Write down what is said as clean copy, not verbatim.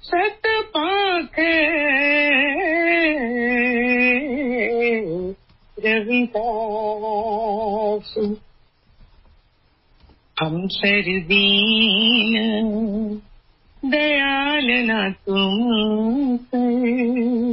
सत पाखे रविदास हम सरदीन दयाल न तुम